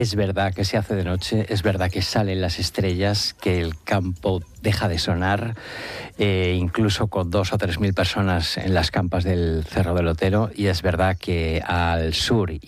Es verdad que se hace de noche, es verdad que salen las estrellas, que el campo deja de sonar, incluso con 2.000 o 3.000 personas en las campas del Cerro del Otero, y es verdad que al sur